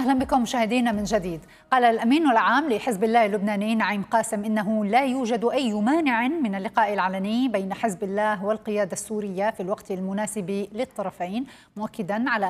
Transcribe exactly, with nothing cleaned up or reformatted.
أهلا بكم مشاهدينا من جديد. قال الأمين العام لحزب الله اللبناني نعيم قاسم إنه لا يوجد أي مانع من اللقاء العلني بين حزب الله والقيادة السورية في الوقت المناسب للطرفين، مؤكدا على